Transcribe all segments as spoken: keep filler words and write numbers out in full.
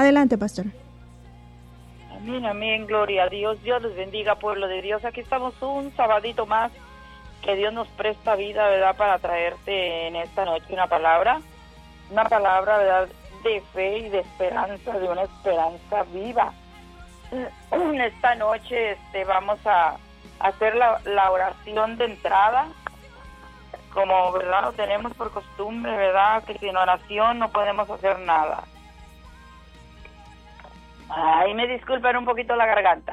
Adelante, pastor. Amén, amén, gloria a Dios. Dios les bendiga, pueblo de Dios. Aquí estamos un sabadito más que Dios nos presta vida, ¿verdad?, para traerte en esta noche una palabra, una palabra, ¿verdad?, de fe y de esperanza, de una esperanza viva. Esta noche este, vamos a hacer la, la oración de entrada, como, ¿verdad?, lo tenemos por costumbre, ¿verdad?, que sin oración no podemos hacer nada. Ay, me disculpen un poquito la garganta.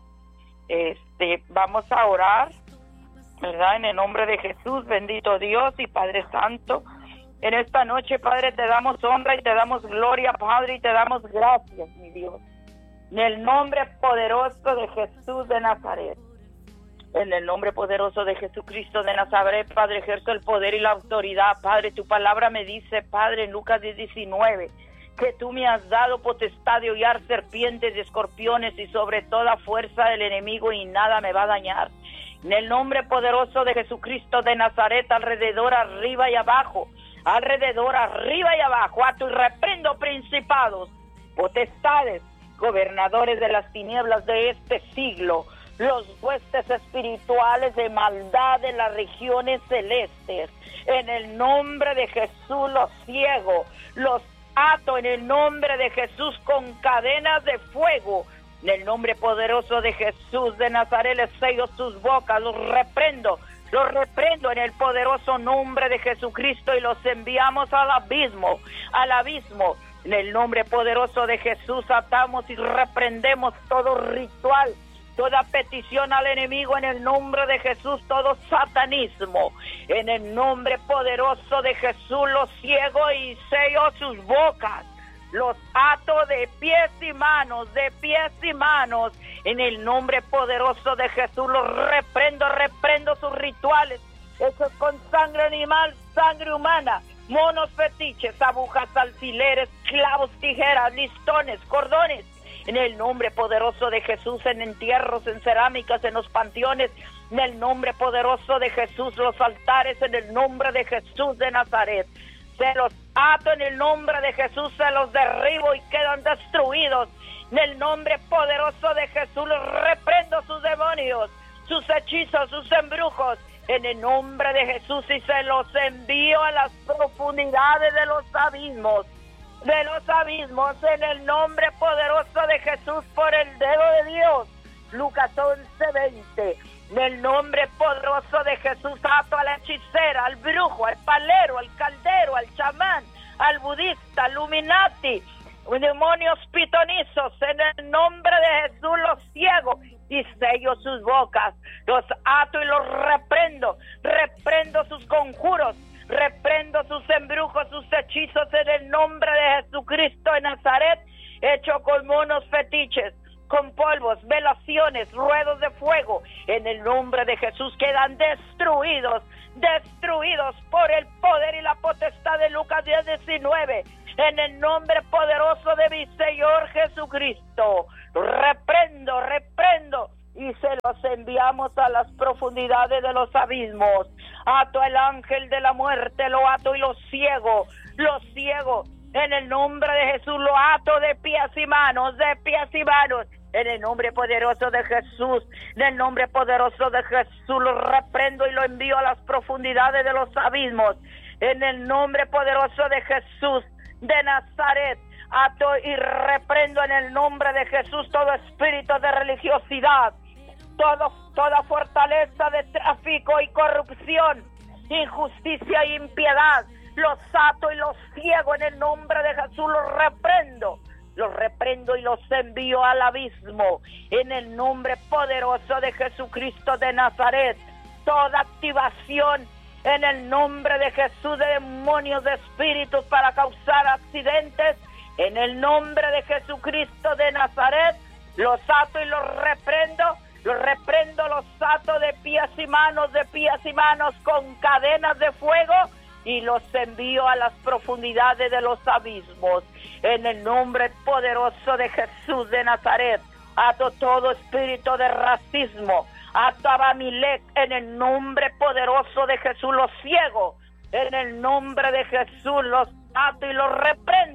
Este, vamos a orar, ¿verdad?, en el nombre de Jesús, bendito Dios y Padre Santo. En esta noche, Padre, te damos honra y te damos gloria, Padre, y te damos gracias, mi Dios. En el nombre poderoso de Jesús de Nazaret. En el nombre poderoso de Jesucristo de Nazaret, Padre, ejerzo el poder y la autoridad. Padre, tu palabra me dice, Padre, en Lucas diez diecinueve, que tú me has dado potestad de hollar serpientes y escorpiones y sobre toda fuerza del enemigo y nada me va a dañar. En el nombre poderoso de Jesucristo de Nazaret, alrededor, arriba y abajo, alrededor, arriba y abajo, ato y reprendo principados, potestades, gobernadores de las tinieblas de este siglo, los huestes espirituales de maldad de las regiones celestes. En el nombre de Jesús los ciego, los ato en el nombre de Jesús con cadenas de fuego. En el nombre poderoso de Jesús de Nazaret les sello sus bocas, los reprendo, los reprendo en el poderoso nombre de Jesucristo y los enviamos al abismo, al abismo. En el nombre poderoso de Jesús atamos y reprendemos todo ritual, toda petición al enemigo en el nombre de Jesús, todo satanismo. En el nombre poderoso de Jesús los ciego y sello sus bocas. Los ato de pies y manos, de pies y manos. En el nombre poderoso de Jesús los reprendo, reprendo sus rituales hechos con sangre animal, sangre humana, monos fetiches, agujas, alfileres, clavos, tijeras, listones, cordones. En el nombre poderoso de Jesús, en entierros, en cerámicas, en los panteones, en el nombre poderoso de Jesús, los altares, en el nombre de Jesús de Nazaret. Se los ato en el nombre de Jesús, se los derribo y quedan destruidos. En el nombre poderoso de Jesús, los reprendo sus demonios, sus hechizos, sus embrujos. En el nombre de Jesús y se los envío a las profundidades de los abismos. De los abismos, en el nombre poderoso de Jesús, por el dedo de Dios. Lucas once veinte. En el nombre poderoso de Jesús ato a la hechicera, al brujo, al palero, al caldero, al chamán, al budista, al luminati, demonios pitonizos. En el nombre de Jesús los ciego y sello sus bocas. Los ato y los reprendo. Reprendo sus conjuros. Reprendo sus embrujos, sus hechizos en el nombre de Jesucristo de Nazaret, hecho con monos fetiches, con polvos, velaciones, ruedos de fuego. En el nombre de Jesús quedan destruidos, destruidos por el poder y la potestad de Lucas diez diecinueve. En el nombre poderoso de mi Señor Jesucristo, reprendo, reprendo. Y se los enviamos a las profundidades de los abismos. Ato al ángel de la muerte, lo ato y lo ciego, lo ciego. En el nombre de Jesús lo ato de pies y manos, de pies y manos. En el nombre poderoso de Jesús, en el nombre poderoso de Jesús lo reprendo y lo envío a las profundidades de los abismos. En el nombre poderoso de Jesús de Nazaret, ato y reprendo en el nombre de Jesús todo espíritu de religiosidad, todo, toda fortaleza de tráfico y corrupción, injusticia e impiedad. Los ato y los ciego en el nombre de Jesús, los reprendo, los reprendo y los envío al abismo. En el nombre poderoso de Jesucristo de Nazaret, toda activación en el nombre de Jesús de demonios, de espíritus para causar accidentes, en el nombre de Jesucristo de Nazaret, los ato y los reprendo, los reprendo, los ato de pies y manos, de pies y manos con cadenas de fuego y los envío a las profundidades de los abismos. En el nombre poderoso de Jesús de Nazaret, ato todo espíritu de racismo, ato a Bamilec, en el nombre poderoso de Jesús, los ciego, en el nombre de Jesús los ato y los reprendo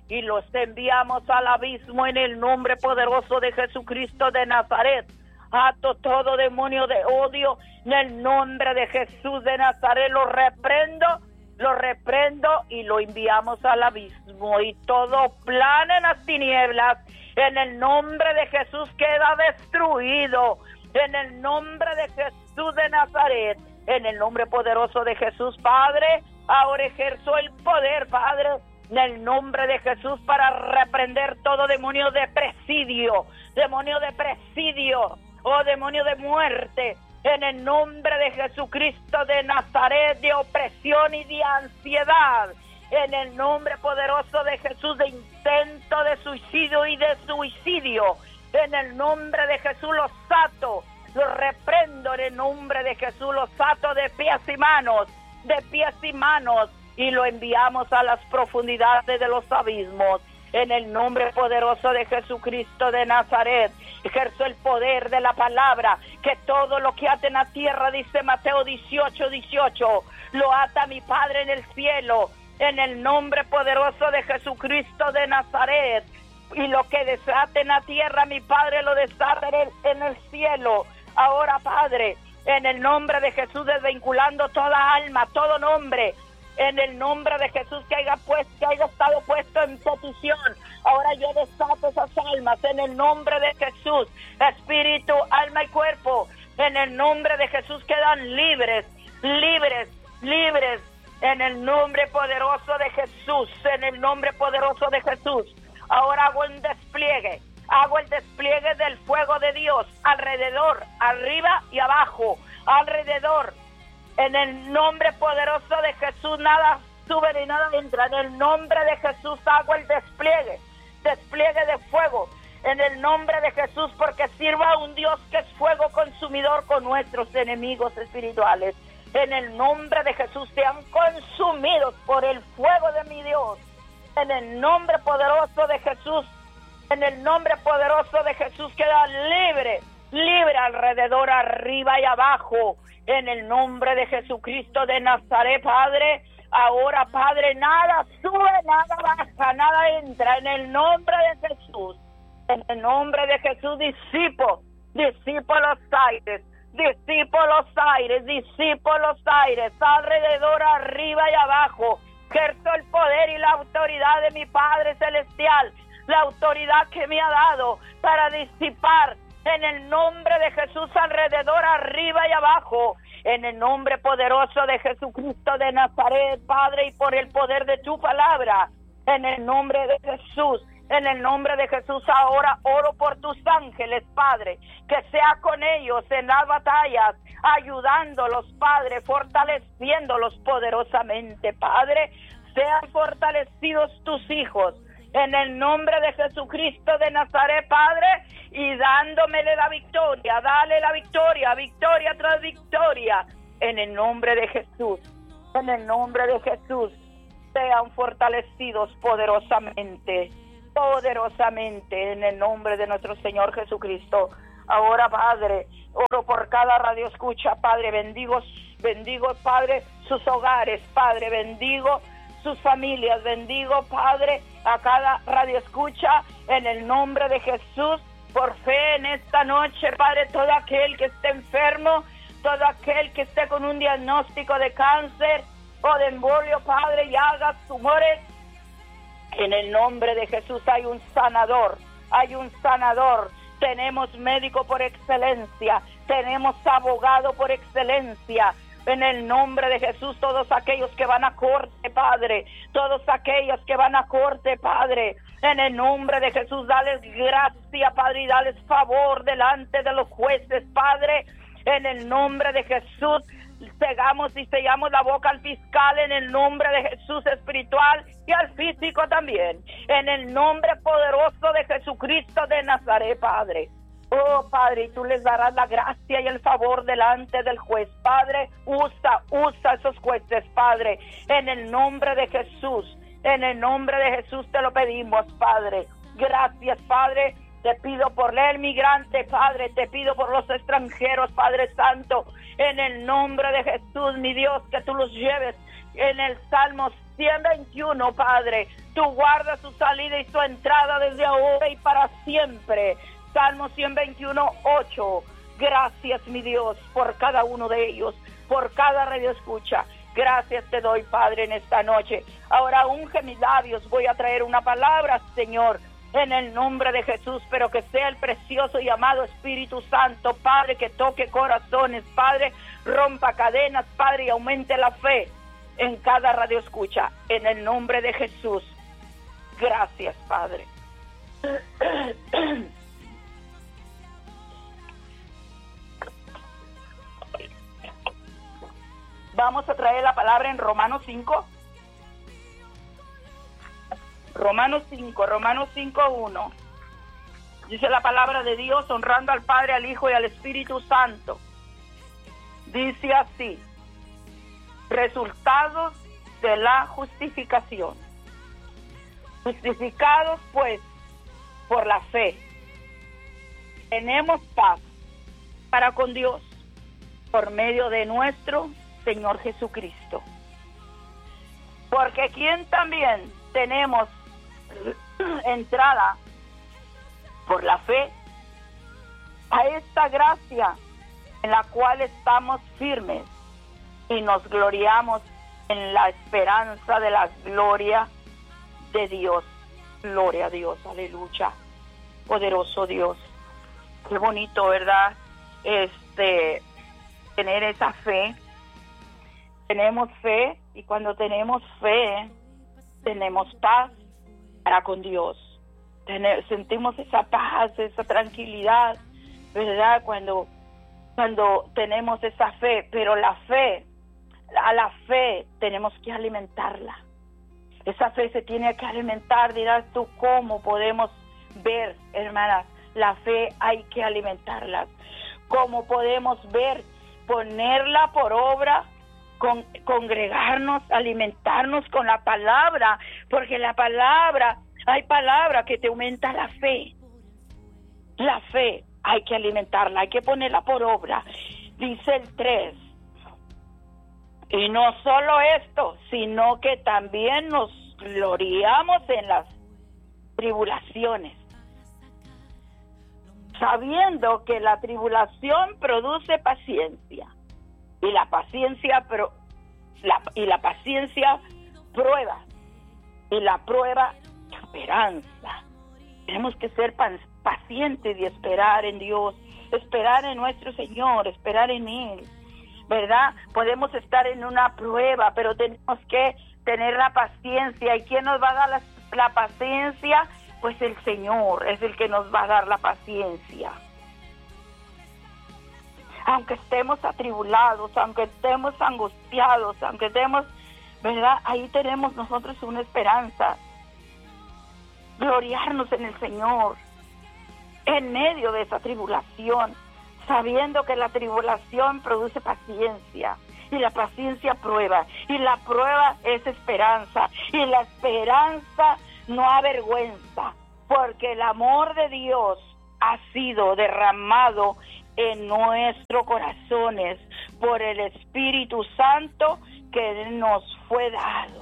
y los enviamos al abismo en el nombre poderoso de Jesucristo de Nazaret. Ato todo demonio de odio en el nombre de Jesús de Nazaret, lo reprendo, lo reprendo y lo enviamos al abismo, y todo plan en las tinieblas en el nombre de Jesús queda destruido, en el nombre de Jesús de Nazaret, en el nombre poderoso de Jesús. Padre, ahora ejerzo el poder, Padre, en el nombre de Jesús, para reprender todo demonio de presidio, demonio de presidio, oh demonio de muerte, en el nombre de Jesucristo de Nazaret, de opresión y de ansiedad, en el nombre poderoso de Jesús, de intento de suicidio y de suicidio, en el nombre de Jesús los ato, los reprendo en el nombre de Jesús, los ato de pies y manos, de pies y manos, y lo enviamos a las profundidades de los abismos, en el nombre poderoso de Jesucristo de Nazaret. Ejerzo el poder de la palabra, que todo lo que ate en la tierra, dice Mateo dieciocho, dieciocho, lo ata mi Padre en el cielo, en el nombre poderoso de Jesucristo de Nazaret. Y lo que desate en la tierra, mi Padre lo desata en el, en el cielo. Ahora, Padre, en el nombre de Jesús, desvinculando toda alma, todo nombre, en el nombre de Jesús que haya, pues, que haya estado puesto en petición, ahora yo desato esas almas, en el nombre de Jesús, espíritu, alma y cuerpo, en el nombre de Jesús quedan libres, libres, libres, en el nombre poderoso de Jesús, en el nombre poderoso de Jesús. Ahora hago un despliegue, hago el despliegue del fuego de Dios, alrededor, arriba y abajo, alrededor. En el nombre poderoso de Jesús, nada sube ni nada entra. En el nombre de Jesús hago el despliegue, despliegue de fuego. En el nombre de Jesús, porque sirva a un Dios que es fuego consumidor con nuestros enemigos espirituales. En el nombre de Jesús sean consumidos por el fuego de mi Dios. En el nombre poderoso de Jesús, en el nombre poderoso de Jesús queda libre, libre alrededor, arriba y abajo. En el nombre de Jesucristo de Nazaret, Padre, ahora, Padre, nada sube, nada baja, nada entra, en el nombre de Jesús, en el nombre de Jesús, disipo, disipo los aires, disipo los aires, disipo los aires, alrededor, arriba y abajo, ejerzo el poder y la autoridad de mi Padre Celestial, la autoridad que me ha dado para disipar, en el nombre de Jesús, alrededor, arriba y abajo, en el nombre poderoso de Jesucristo de Nazaret, Padre, y por el poder de tu palabra, en el nombre de Jesús, en el nombre de Jesús, ahora oro por tus ángeles, Padre, que sea con ellos en las batallas, ayudándolos, Padre, fortaleciéndolos poderosamente, Padre, sean fortalecidos tus hijos, en el nombre de Jesucristo de Nazaret, Padre, y dándomele la victoria, dale la victoria, victoria tras victoria, en el nombre de Jesús, en el nombre de Jesús, sean fortalecidos poderosamente, poderosamente, en el nombre de nuestro Señor Jesucristo. Ahora, Padre, oro por cada radio escucha, Padre, bendigo, bendigo, Padre, sus hogares, Padre, bendigo sus familias, bendigo, Padre, a cada radio escucha, en el nombre de Jesús, por fe en esta noche, Padre, todo aquel que esté enfermo, todo aquel que esté con un diagnóstico de cáncer o de embolio, Padre, llagas, tumores, en el nombre de Jesús hay un sanador, hay un sanador, tenemos médico por excelencia, tenemos abogado por excelencia, en el nombre de Jesús, todos aquellos que van a corte, Padre, todos aquellos que van a corte, Padre, en el nombre de Jesús, dales gracia, Padre, y dales favor delante de los jueces, Padre, en el nombre de Jesús, cegamos y sellamos la boca al fiscal, en el nombre de Jesús espiritual y al físico también, en el nombre poderoso de Jesucristo de Nazaret, Padre. Oh, Padre, y tú les darás la gracia y el favor delante del juez. Padre, usa, usa esos jueces, Padre, en el nombre de Jesús, en el nombre de Jesús te lo pedimos, Padre. Gracias, Padre, te pido por el migrante, Padre, te pido por los extranjeros, Padre Santo, en el nombre de Jesús, mi Dios, que tú los lleves en el Salmos ciento veintiuno, Padre, tú guardas su salida y su entrada desde ahora y para siempre. Salmo ciento veintiuno, ocho. Gracias, mi Dios, por cada uno de ellos, por cada radio escucha. Gracias te doy, Padre, en esta noche. Ahora unge mis labios, voy a traer una palabra, Señor, en el nombre de Jesús, pero que sea el precioso y amado Espíritu Santo, Padre, que toque corazones, Padre, rompa cadenas, Padre, y aumente la fe en cada radio escucha, en el nombre de Jesús. Gracias, Padre. Vamos a traer la palabra en Romanos cinco. Romanos cinco, Romanos cinco, uno. Dice la palabra de Dios, honrando al Padre, al Hijo y al Espíritu Santo. Dice así: resultados de la justificación. Justificados pues por la fe, tenemos paz para con Dios por medio de nuestro Señor Jesucristo. Porque quien también tenemos entrada por la fe a esta gracia en la cual estamos firmes y nos gloriamos en la esperanza de la gloria de Dios. Gloria a Dios, aleluya. Poderoso Dios. Qué bonito, ¿verdad? Este, tener esa fe. Tenemos fe, y cuando tenemos fe, tenemos paz para con Dios. Tener, sentimos esa paz, esa tranquilidad, ¿verdad? Cuando, cuando tenemos esa fe, pero la fe, a la fe tenemos que alimentarla. Esa fe se tiene que alimentar. Dirás tú, ¿cómo podemos ver, hermanas? La fe hay que alimentarla. ¿Cómo podemos ver? Ponerla por obra. Con, congregarnos, alimentarnos con la palabra, porque la palabra, hay palabra que te aumenta la fe. La fe hay que alimentarla, hay que ponerla por obra. Dice el tres, y no solo esto, sino que también nos gloriamos en las tribulaciones, sabiendo que la tribulación produce paciencia. Y la paciencia pro, la, y la paciencia prueba, y la prueba esperanza. Tenemos que ser pacientes y esperar en Dios, esperar en nuestro Señor, esperar en Él, ¿verdad? Podemos estar en una prueba, pero tenemos que tener la paciencia. ¿Y quién nos va a dar la, la paciencia? Pues el Señor es el que nos va a dar la paciencia. Aunque estemos atribulados, aunque estemos angustiados, aunque estemos, ¿verdad? Ahí tenemos nosotros una esperanza. Gloriarnos en el Señor, en medio de esa tribulación, sabiendo que la tribulación produce paciencia, y la paciencia prueba, y la prueba es esperanza, y la esperanza no avergüenza, porque el amor de Dios ha sido derramado en nuestros corazones por el Espíritu Santo que nos fue dado.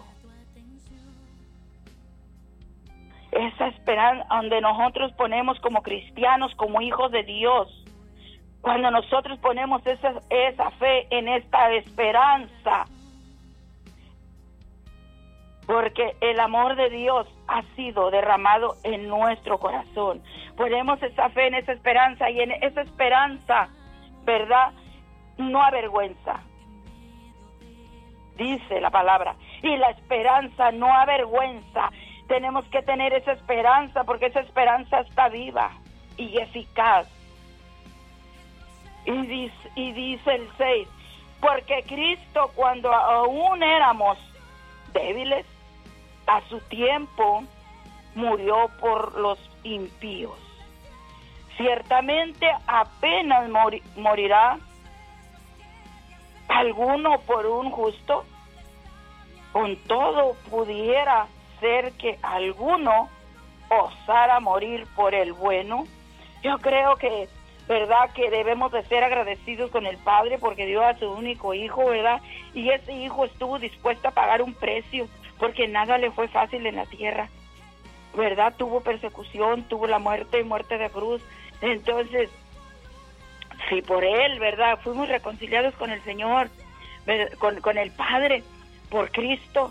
Esa esperanza donde nosotros ponemos como cristianos, como hijos de Dios, cuando nosotros ponemos esa, esa fe en esta esperanza, porque el amor de Dios ha sido derramado en nuestro corazón. Ponemos esa fe en esa esperanza, y en esa esperanza, ¿verdad?, no avergüenza. Dice la palabra, y la esperanza no avergüenza. Tenemos que tener esa esperanza, porque esa esperanza está viva y eficaz. Y dice, y dice el seis, porque Cristo, cuando aún éramos débiles, a su tiempo murió por los impíos. Ciertamente apenas mori- morirá alguno por un justo, con todo pudiera ser que alguno osara morir por el bueno. Yo creo que, ¿verdad?, que debemos de ser agradecidos con el Padre, porque dio a su único hijo, ¿verdad? Y ese hijo estuvo dispuesto a pagar un precio porque nada le fue fácil en la tierra, ¿verdad? Tuvo persecución, tuvo la muerte, muerte de cruz. Entonces, si por él, ¿verdad?, fuimos reconciliados con el Señor, con, con el Padre, por Cristo,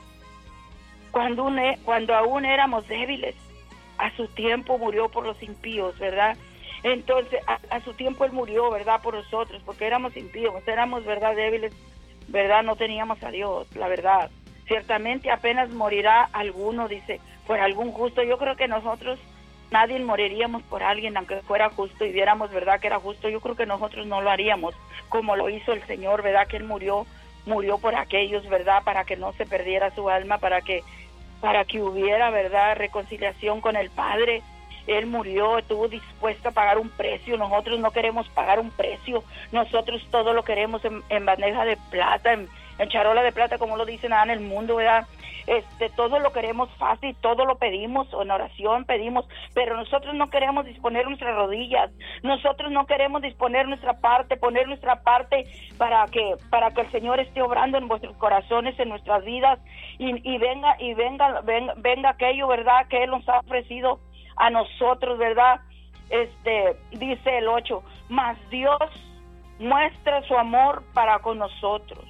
cuando, un, cuando aún éramos débiles, a su tiempo murió por los impíos, ¿verdad? Entonces, a, a su tiempo Él murió, ¿verdad?, por nosotros, porque éramos impíos, éramos, ¿verdad?, débiles, ¿verdad?, no teníamos a Dios, la verdad. Ciertamente apenas morirá alguno, dice, por algún justo. Yo creo que nosotros, nadie moriríamos por alguien, aunque fuera justo, y viéramos, ¿verdad?, que era justo. Yo creo que nosotros no lo haríamos, como lo hizo el Señor, ¿verdad?, que Él murió, murió por aquellos, ¿verdad?, para que no se perdiera su alma, para que, para que hubiera, ¿verdad?, reconciliación con el Padre. Él murió, estuvo dispuesto a pagar un precio. Nosotros no queremos pagar un precio, nosotros todo lo queremos en, en bandeja de plata, en, en charola de plata, como lo dicen en el mundo, ¿verdad? Este, todo lo queremos fácil, todo lo pedimos, en oración pedimos, pero nosotros no queremos disponer nuestras rodillas, nosotros no queremos disponer nuestra parte, poner nuestra parte para que, para que el Señor esté obrando en vuestros corazones, en nuestras vidas, y, y venga, y venga, venga, venga aquello, ¿verdad?, que Él nos ha ofrecido a nosotros, ¿verdad? Este, dice el ocho, mas Dios muestra su amor para con nosotros,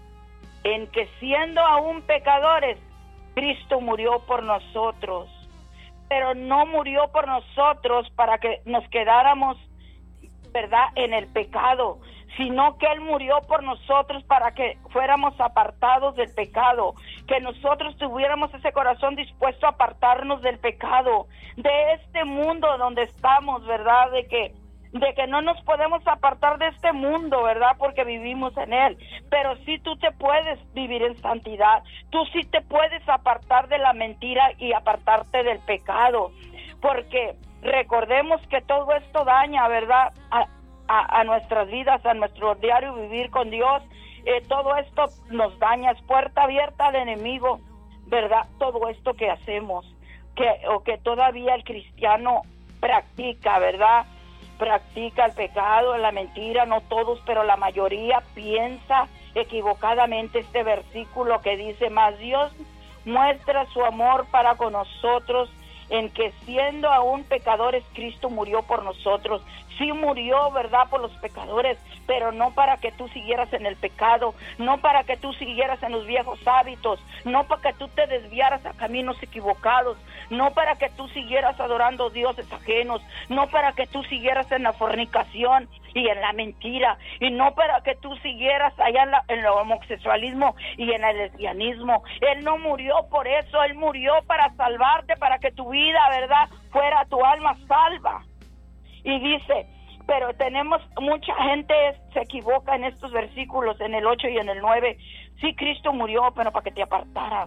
en que siendo aún pecadores, Cristo murió por nosotros, pero no murió por nosotros para que nos quedáramos, ¿verdad?, en el pecado, sino que Él murió por nosotros para que fuéramos apartados del pecado, que nosotros tuviéramos ese corazón dispuesto a apartarnos del pecado, de este mundo donde estamos, ¿verdad?, de que de que no nos podemos apartar de este mundo, ¿verdad?, porque vivimos en él, pero sí tú te puedes vivir en santidad, tú sí te puedes apartar de la mentira y apartarte del pecado, porque recordemos que todo esto daña, ¿verdad?, a, a, a nuestras vidas, a nuestro diario vivir con Dios. Eh, todo esto nos daña, es puerta abierta al enemigo, ¿verdad?, todo esto que hacemos, que o que todavía el cristiano practica, ¿verdad?, practica el pecado, la mentira. No todos, pero la mayoría piensa equivocadamente este versículo que dice, mas Dios muestra su amor para con nosotros, en que siendo aún pecadores, Cristo murió por nosotros. Sí murió, ¿verdad?, por los pecadores, pero no para que tú siguieras en el pecado, no para que tú siguieras en los viejos hábitos, no para que tú te desviaras a caminos equivocados, no para que tú siguieras adorando dioses ajenos, no para que tú siguieras en la fornicación y en la mentira, y no para que tú siguieras allá en, la, en el homosexualismo y en el lesbianismo. Él no murió por eso, Él murió para salvarte, para que tu vida, ¿verdad?, fuera tu alma salva. Y dice, pero tenemos, mucha gente se equivoca en estos versículos, en el ocho y en el nueve. Sí, Cristo murió, pero para que te apartaras,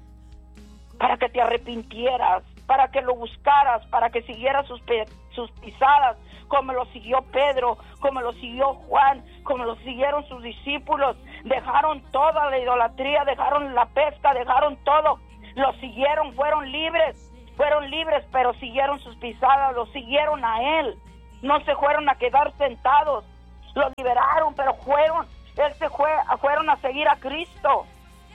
para que te arrepintieras, para que lo buscaras, para que siguieras sus, sus pisadas, como lo siguió Pedro, como lo siguió Juan, como lo siguieron sus discípulos. Dejaron toda la idolatría, dejaron la pesca, dejaron todo, lo siguieron, fueron libres, fueron libres, pero siguieron sus pisadas, lo siguieron a Él, no se fueron a quedar sentados, lo liberaron, pero fueron, Él se fue, fueron a seguir a Cristo,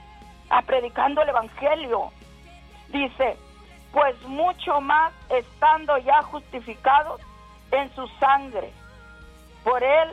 a predicando el Evangelio. Dice, pues mucho más estando ya justificados en su sangre, por Él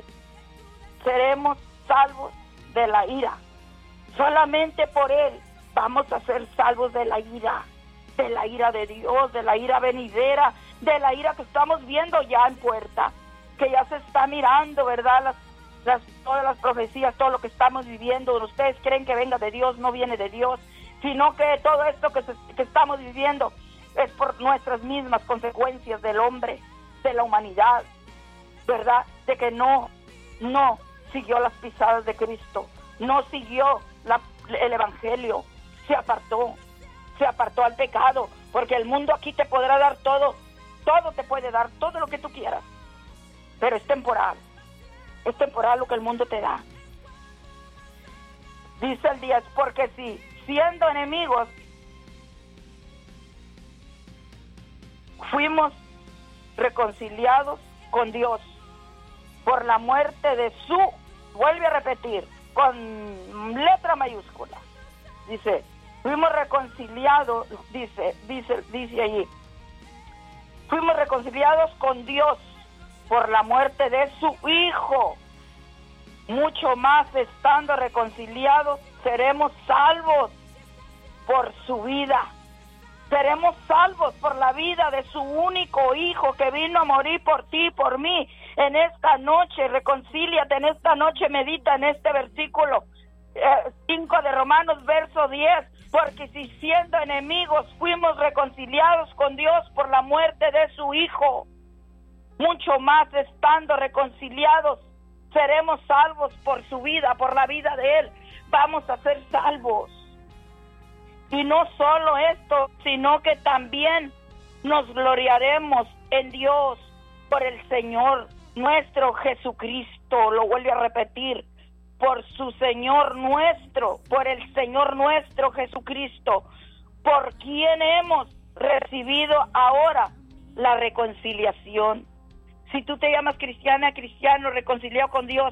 seremos salvos de la ira. Solamente por Él vamos a ser salvos de la ira, de la ira de Dios, de la ira venidera, de la ira que estamos viendo ya en puerta, que ya se está mirando, ¿verdad?, las, las, todas las profecías, todo lo que estamos viviendo. Ustedes creen que venga de Dios, no viene de Dios, sino que todo esto que, se, que estamos viviendo es por nuestras mismas consecuencias del hombre, de la humanidad, ¿verdad?, de que no, no siguió las pisadas de Cristo, no siguió la, el Evangelio, se apartó, se apartó al pecado, porque el mundo aquí te podrá dar todo, todo te puede dar, todo lo que tú quieras, pero es temporal, es temporal lo que el mundo te da. Dice el diez, porque si siendo enemigos fuimos reconciliados con Dios por la muerte de su, vuelve a repetir, con letra mayúscula, dice, Fuimos reconciliados, dice, dice, dice allí. Fuimos reconciliados con Dios por la muerte de su Hijo. Mucho más estando reconciliados, seremos salvos por su vida. Seremos salvos por la vida de su único Hijo que vino a morir por ti y por mí. En esta noche, reconcíliate, en esta noche medita en este versículo eh, cinco de Romanos, verso diez. Porque si siendo enemigos fuimos reconciliados con Dios por la muerte de su Hijo, mucho más estando reconciliados, seremos salvos por su vida, por la vida de Él. Vamos a ser salvos. Y no solo esto, sino que también nos gloriaremos en Dios por el Señor nuestro Jesucristo. Lo vuelvo a repetir, por su Señor nuestro, por el Señor nuestro Jesucristo, por quien hemos recibido ahora la reconciliación. Si tú te llamas cristiana, cristiano, reconciliado con Dios,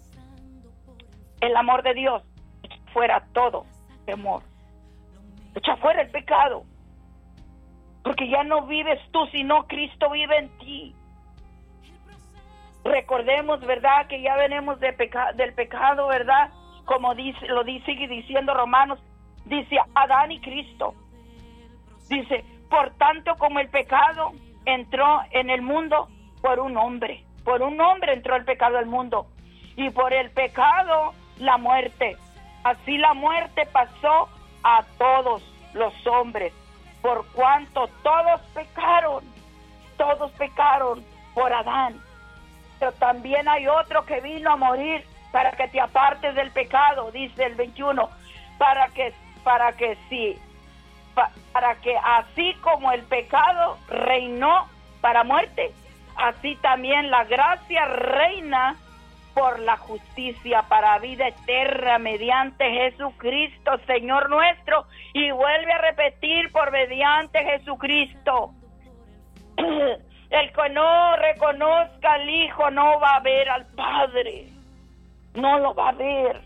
el amor de Dios echa fuera todo temor, echa fuera el pecado, porque ya no vives tú, sino Cristo vive en ti. Recordemos, ¿verdad?, que ya venimos de peca- del pecado, ¿verdad? Como dice, lo dice, sigue diciendo Romanos, dice Adán y Cristo. Dice, por tanto como el pecado entró en el mundo por un hombre, por un hombre entró el pecado al mundo, y por el pecado la muerte. Así la muerte pasó a todos los hombres, por cuanto todos pecaron, todos pecaron por Adán. Pero también hay otro que vino a morir para que te apartes del pecado, dice el veintiuno, para que, para que sí, pa, para que así como el pecado reinó para muerte, así también la gracia reina por la justicia para vida eterna mediante Jesucristo, Señor nuestro. Y vuelve a repetir, por mediante Jesucristo. El que no reconozca al Hijo no va a ver al Padre, no lo va a ver.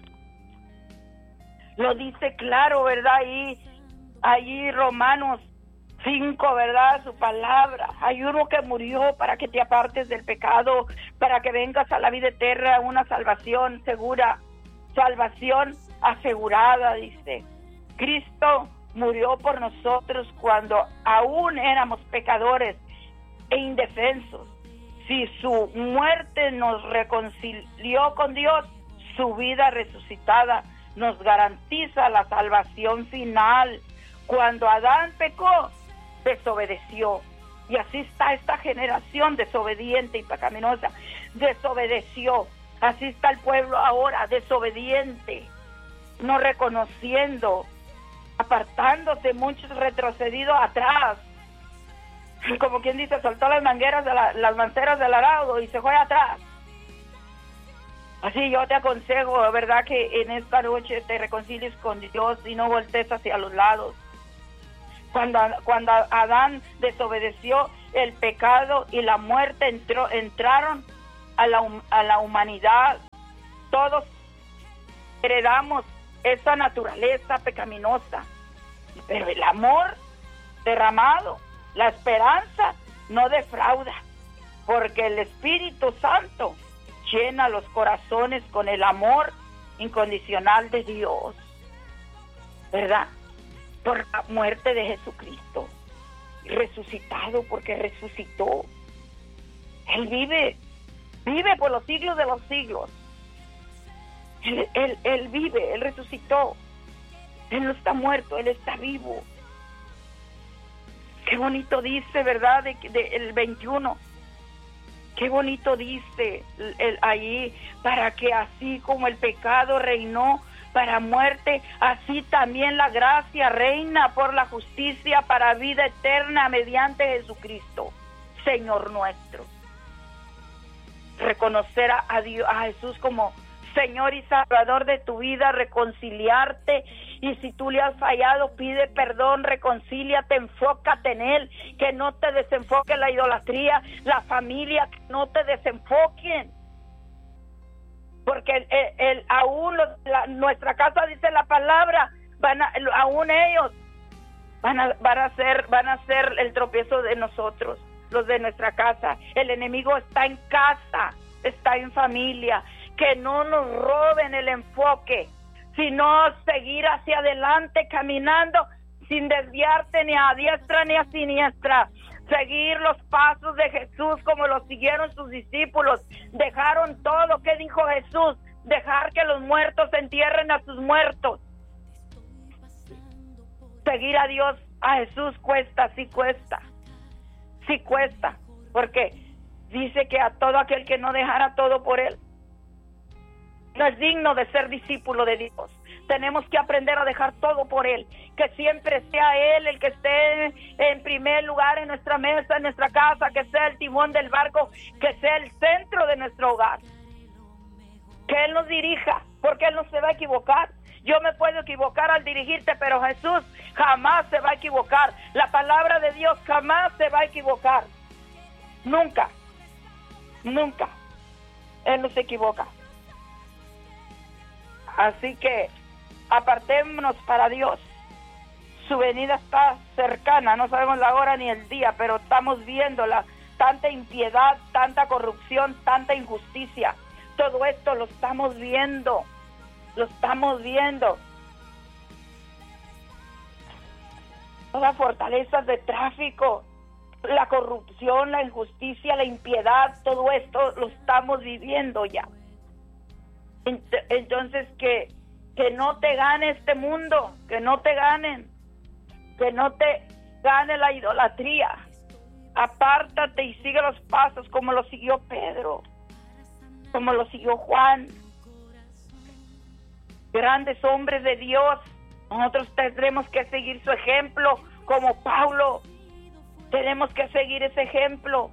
Lo dice claro, ¿verdad? Ahí, ahí Romanos cinco, ¿verdad? Su palabra. Hay uno que murió para que te apartes del pecado, para que vengas a la vida eterna, una salvación segura, salvación asegurada, dice. Cristo murió por nosotros cuando aún éramos pecadores e indefensos. Si su muerte nos reconcilió con Dios, su vida resucitada nos garantiza la salvación final. Cuando Adán pecó, desobedeció, y así está esta generación desobediente y pecaminosa, desobedeció. Así está el pueblo ahora, desobediente, no reconociendo, apartándose, muchos retrocedidos atrás, como quien dice, soltó las mangueras de la, las manceras del arado y se fue atrás. Así yo te aconsejo, ¿verdad?, que en esta noche te reconcilies con Dios y no voltees hacia los lados. Cuando, cuando Adán desobedeció, el pecado y la muerte entró, entraron a la, a la humanidad. Todos heredamos esa naturaleza pecaminosa, pero el amor derramado, la esperanza no defrauda, porque el Espíritu Santo llena los corazones con el amor incondicional de Dios, ¿verdad? Por la muerte de Jesucristo, resucitado, porque resucitó. Él vive, vive por los siglos de los siglos. Él, él, él vive, Él resucitó. Él no está muerto, Él está vivo. Qué bonito dice, ¿verdad? De, de, el veintiuno. Qué bonito dice el, el, ahí, para que así como el pecado reinó para muerte, así también la gracia reina por la justicia para vida eterna mediante Jesucristo, Señor nuestro. Reconocer a, a Dios, a Jesús como Señor y Salvador de tu vida, reconciliarte, y si tú le has fallado, pide perdón, reconcíliate, enfócate en Él, que no te desenfoque la idolatría, la familia, que no te desenfoquen, porque el, el, el, aún los, la, nuestra casa, dice la palabra, van a, aún ellos van a, van a ser, van a ser el tropiezo de nosotros, los de nuestra casa. El enemigo está en casa, está en familia. Que no nos roben el enfoque, sino seguir hacia adelante caminando sin desviarte ni a diestra ni a siniestra. Seguir los pasos de Jesús como los siguieron sus discípulos. Dejaron todo lo que dijo Jesús, dejar que los muertos entierren a sus muertos. Seguir a Dios, a Jesús cuesta, sí cuesta, sí cuesta, porque dice que a todo aquel que no dejara todo por Él, no es digno de ser discípulo de Dios. Tenemos que aprender a dejar todo por Él, que siempre sea Él el que esté en primer lugar en nuestra mesa, en nuestra casa, que sea el timón del barco, que sea el centro de nuestro hogar, que Él nos dirija, porque Él no se va a equivocar. Yo me puedo equivocar al dirigirte, pero Jesús jamás se va a equivocar. La palabra de Dios jamás se va a equivocar. Nunca, nunca. Él no se equivoca. Así que apartémonos para Dios. Su venida está cercana, no sabemos la hora ni el día, pero estamos viéndola. Tanta impiedad, tanta corrupción, tanta injusticia. Todo esto lo estamos viendo. Lo estamos viendo. Las fortalezas de tráfico, la corrupción, la injusticia, la impiedad, todo esto lo estamos viviendo ya. Entonces que, que no te gane este mundo, que no te ganen, que no te gane la idolatría. Apártate y sigue los pasos como lo siguió Pedro, como lo siguió Juan. Grandes hombres de Dios, nosotros tendremos que seguir su ejemplo, como Pablo, tenemos que seguir ese ejemplo.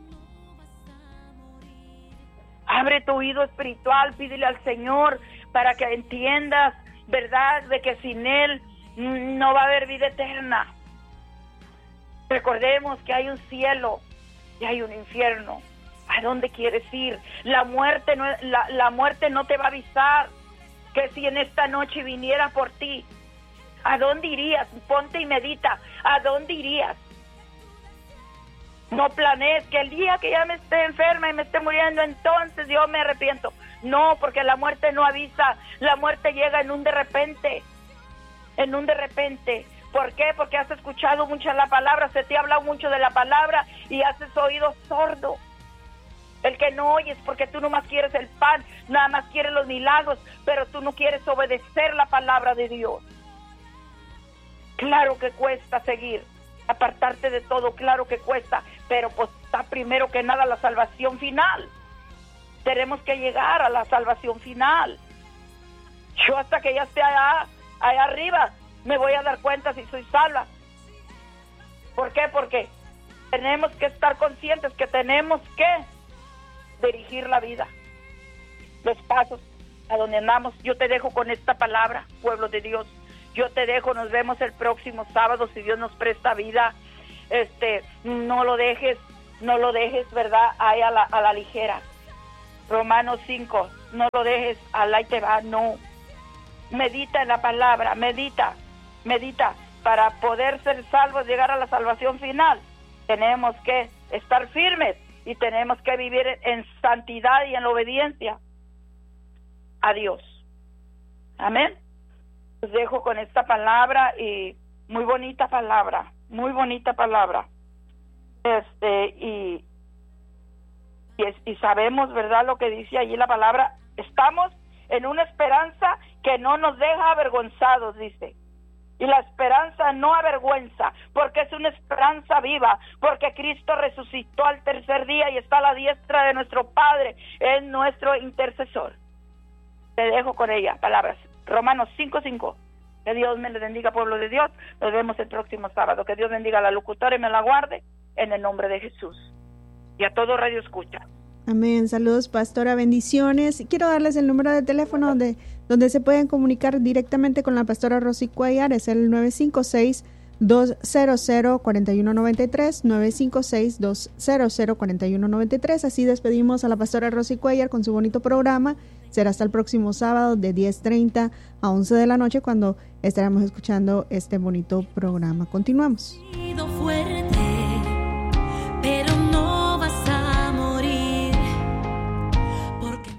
Abre tu oído espiritual, pídele al Señor para que entiendas, verdad, de que sin Él no va a haber vida eterna. Recordemos que hay un cielo y hay un infierno. ¿A dónde quieres ir? La muerte no, la, la muerte no te va a avisar que si en esta noche viniera por ti, ¿a dónde irías? Ponte y medita, ¿a dónde irías? No planees que el día que ya me esté enferma y me esté muriendo, entonces yo me arrepiento. No, porque la muerte no avisa, la muerte llega en un de repente, en un de repente. ¿Por qué? Porque has escuchado mucho la palabra, se te ha hablado mucho de la palabra y haces oído sordo. El que no oyes porque tú nomás quieres el pan, nada más quieres los milagros, pero tú no quieres obedecer la palabra de Dios. Claro que cuesta seguir, apartarte de todo, claro que cuesta, pero pues está primero que nada la salvación final. Tenemos que llegar a la salvación final. Yo hasta que ya esté allá, allá arriba, me voy a dar cuenta si soy salva. ¿Por qué? Porque tenemos que estar conscientes que tenemos que dirigir la vida, los pasos a donde andamos. Yo te dejo con esta palabra, pueblo de Dios. Yo te dejo, nos vemos el próximo sábado si Dios nos presta vida. Este, no lo dejes, no lo dejes, ¿verdad? Ahí a la, a la ligera. Romanos cinco, no lo dejes, Alá y te va, no. Medita en la palabra, medita, medita. Para poder ser salvos, llegar a la salvación final, tenemos que estar firmes y tenemos que vivir en santidad y en obediencia a Dios. Amén. Los dejo con esta palabra y muy bonita palabra, muy bonita palabra. Este y y, es, y sabemos, ¿verdad?, lo que dice allí la palabra. Estamos en una esperanza que no nos deja avergonzados, dice. Y la esperanza no avergüenza, porque es una esperanza viva, porque Cristo resucitó al tercer día y está a la diestra de nuestro Padre, es nuestro intercesor. Te dejo con ella, palabras. Romanos cinco cinco. Que Dios me le bendiga, pueblo de Dios. Nos vemos el próximo sábado. Que Dios bendiga a la locutora y me la guarde en el nombre de Jesús. Y a todo Radio Escucha. Amén. Saludos, pastora. Bendiciones. Quiero darles el número de teléfono donde, donde se pueden comunicar directamente con la pastora Rosy Cuellar. Es el nueve cinco seis, dos cero cero, cuatro uno nueve tres, nueve cinco seis, dos cero cero, cuatro uno nueve tres. Así despedimos a la pastora Rosy Cuellar con su bonito programa será hasta el próximo sábado de diez treinta a once de la noche cuando estaremos escuchando este bonito programa. Continuamos. Fuerte, pero no vas a morir porque...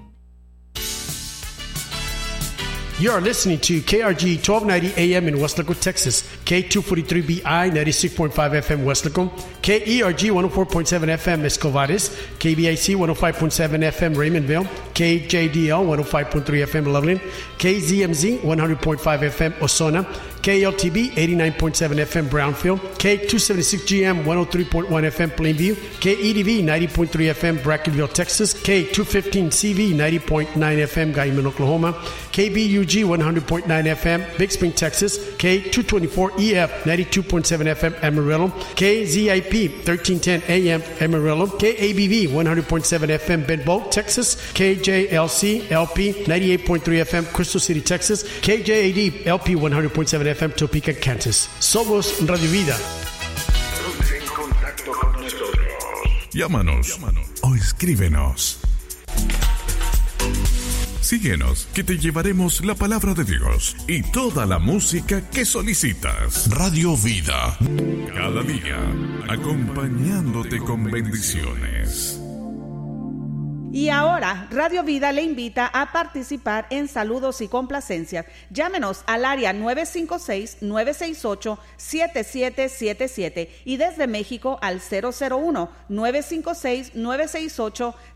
You are listening to K R G twelve ninety A M in Weslaco, Texas, K two forty-three B I ninety-six point five F M Weslaco, K E R G one oh four point seven F M Escovares, K B I C one oh five point seven F M Raymondville, K J D L one oh five point three F M Loveland, K Z M Z one hundred point five F M Osona, K L T B eighty-nine point seven F M Brownfield, K two seventy-six G M one oh three point one F M Plainview, K E D V ninety point three F M Brackenville, Texas, K two fifteen C V ninety point nine F M Guyman, Oklahoma, K B U G one hundred point nine F M Big Spring, Texas, K two twenty-four E F ninety-two point seven F M Amarillo, K Z I P thirteen ten A M Amarillo, K A B V one hundred point seven F M Benbow, Texas, K J L C L P ninety-eight point three F M Crystal City, Texas, K J A D L P one hundred point seven F M Topeka, Kansas. Somos Radio Vida. Ponte en contacto con nosotros. Llámanos, Llámanos o escríbenos. Síguenos, que te llevaremos la palabra de Dios y toda la música que solicitas. Radio Vida. Cada día, acompañándote con bendiciones. Y ahora, Radio Vida le invita a participar en saludos y complacencias. Llámenos al área nueve cinco seis, nueve seis ocho, siete siete siete siete y desde México al cero cero uno, nueve cinco seis, nueve seis ocho,